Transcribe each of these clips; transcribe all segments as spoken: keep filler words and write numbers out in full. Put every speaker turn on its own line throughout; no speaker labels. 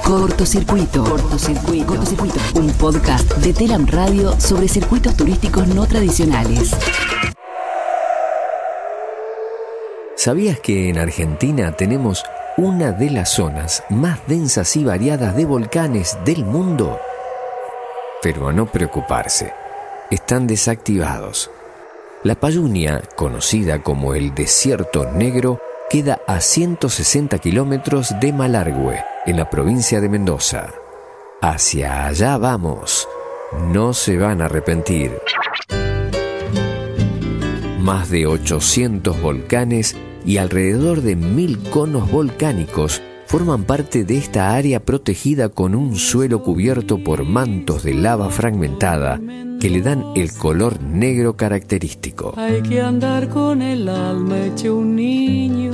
Cortocircuito. Cortocircuito. Cortocircuito. Un podcast de Telam Radio sobre circuitos turísticos no tradicionales.
¿Sabías que en Argentina tenemos una de las zonas más densas y variadas de volcanes del mundo? Pero a no preocuparse, están desactivados. La Payunia, conocida como el Desierto Negro, queda a ciento sesenta kilómetros de Malargüe, en la provincia de Mendoza. Hacia allá vamos. No se van a arrepentir. Más de ochocientos volcanes y alrededor de mil conos volcánicos forman parte de esta área protegida con un suelo cubierto por mantos de lava fragmentada que le dan el color negro característico.
Hay que andar con el alma hecho un niño.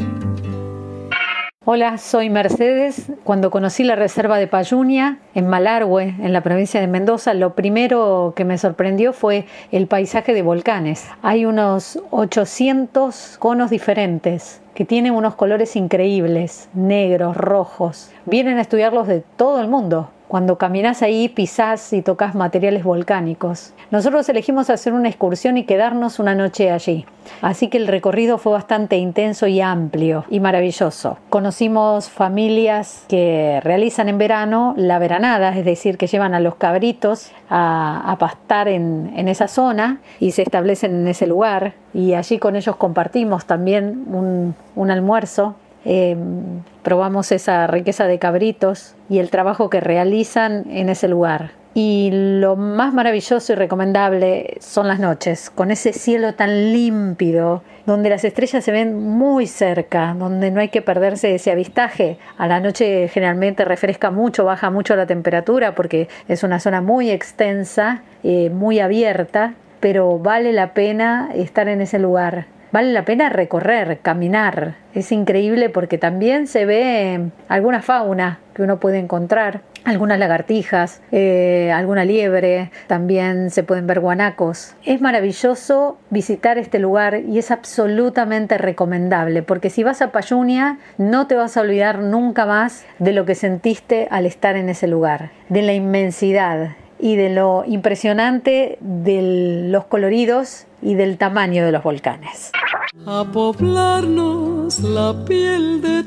Hola, soy Mercedes. Cuando conocí la reserva de Payunia, en Malargüe, en la provincia de Mendoza, lo primero que me sorprendió fue el paisaje de volcanes. Hay unos ochocientos conos diferentes que tienen unos colores increíbles, negros, rojos. Vienen a estudiarlos de todo el mundo. Cuando caminás ahí, pisás y tocas materiales volcánicos. Nosotros elegimos hacer una excursión y quedarnos una noche allí. Así que el recorrido fue bastante intenso y amplio y maravilloso. Conocimos familias que realizan en verano la veranada, es decir, que llevan a los cabritos a, a pastar en, en esa zona y se establecen en ese lugar. Y allí con ellos compartimos también un, un almuerzo. Eh, probamos esa riqueza de cabritos y el trabajo que realizan en ese lugar. Y lo más maravilloso y recomendable son las noches, con ese cielo tan límpido, donde las estrellas se ven muy cerca, donde no hay que perderse ese avistaje. A la noche generalmente refresca mucho, baja mucho la temperatura porque es una zona muy extensa, eh, muy abierta, pero vale la pena estar en ese lugar. Vale la pena recorrer, caminar. Es increíble porque también se ve alguna fauna que uno puede encontrar, algunas lagartijas, eh, alguna liebre, también se pueden ver guanacos. Es maravilloso visitar este lugar y es absolutamente recomendable porque si vas a Payunia no te vas a olvidar nunca más de lo que sentiste al estar en ese lugar, de la inmensidad y de lo impresionante de los coloridos y del tamaño de los volcanes.
A poblarnos la piel de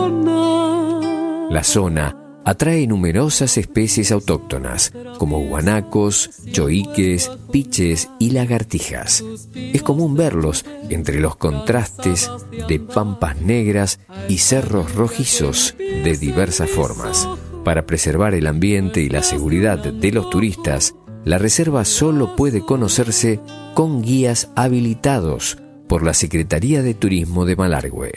tona.
La zona atrae numerosas especies autóctonas, como guanacos, choiques, piches y lagartijas. Es común verlos entre los contrastes de pampas negras y cerros rojizos de diversas formas. Para preservar el ambiente y la seguridad de los turistas, la reserva solo puede conocerse con guías habilitados por la Secretaría de Turismo de Malargüe.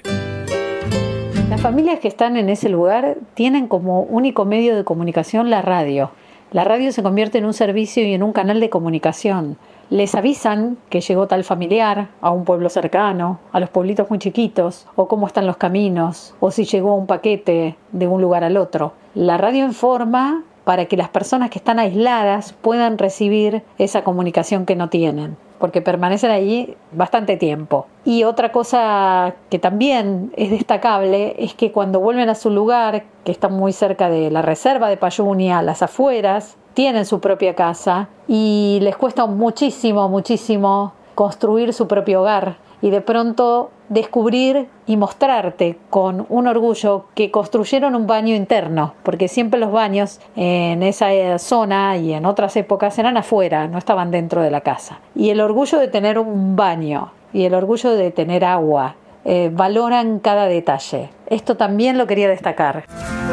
Las familias que están en ese lugar tienen como único medio de comunicación la radio. La radio se convierte en un servicio y en un canal de comunicación. Les avisan que llegó tal familiar a un pueblo cercano, a los pueblitos muy chiquitos, o cómo están los caminos, o si llegó un paquete de un lugar al otro. La radio informa para que las personas que están aisladas puedan recibir esa comunicación que no tienen, porque permanecen allí bastante tiempo. Y otra cosa que también es destacable es que cuando vuelven a su lugar, que está muy cerca de la reserva de Payunia, a las afueras, tienen su propia casa y les cuesta muchísimo, muchísimo construir su propio hogar y de pronto descubrir y mostrarte con un orgullo que construyeron un baño interno, porque siempre los baños en esa zona y en otras épocas eran afuera, no estaban dentro de la casa. Y el orgullo de tener un baño y el orgullo de tener agua, eh, valoran cada detalle. Esto también lo quería destacar.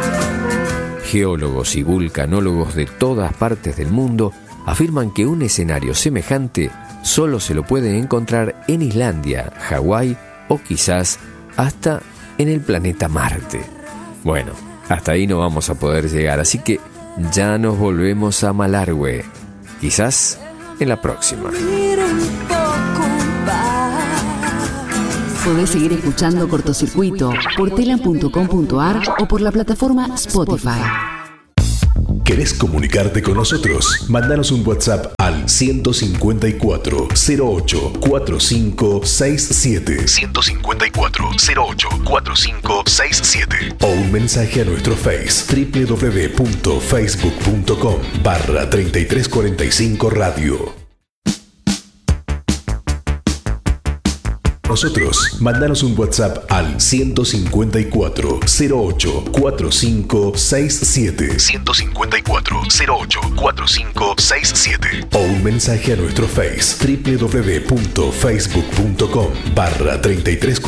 Geólogos y vulcanólogos de todas partes del mundo afirman que un escenario semejante solo se lo puede encontrar en Islandia, Hawái o quizás hasta en el planeta Marte. Bueno, hasta ahí no vamos a poder llegar, así que ya nos volvemos a Malargüe. Quizás en la próxima.
Podés seguir escuchando Cortocircuito por telam punto com punto ar o por la plataforma Spotify.
¿Querés comunicarte con nosotros? Mándanos un WhatsApp al ciento cincuenta y cuatro cero ocho cuarenta y cinco sesenta y siete ciento cincuenta y cuatro cero ocho cuarenta y cinco sesenta y siete o un mensaje a nuestro Face www.facebook.com barra treinta y tres cuarenta y cinco radio. Nosotros, mándanos un WhatsApp al ciento cincuenta y cuatro cero ocho cuarenta y cinco sesenta y siete ciento cincuenta y cuatro cero ocho cuarenta y cinco sesenta y siete o un mensaje a nuestro Face www.facebook.com barra treinta y tres